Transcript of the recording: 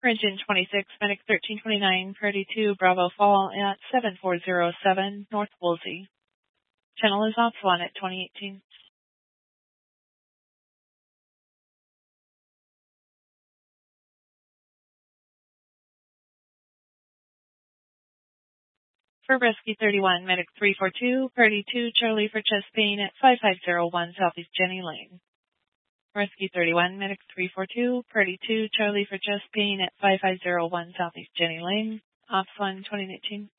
Engine 26, Medic 1329, Priority 2, Bravo Fall at 7407 North Woolsey. Channel is off 1 at 2018. For Rescue 31, Medic 342, Priority 2, Charlie for chest pain at 5501 Southeast Jenny Lane. Rescue 31, Medic 342, Priority 2, Charlie for chest pain at 5501 Southeast Jenny Lane. Ops 1, 2019.